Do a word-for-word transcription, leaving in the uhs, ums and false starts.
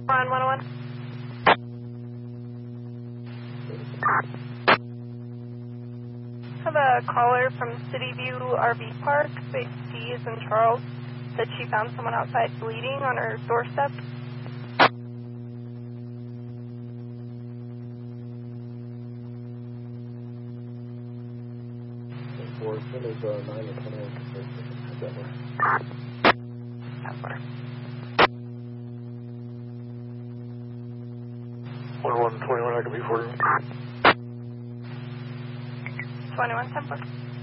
On one oh one. Have a caller from City View R V Park, base D is in Charles, said she found someone outside bleeding on her doorstep. For Simmons, uh, nine and twenty-one. That way. That far. one one twenty-one, I can be for you. twenty-one ten four.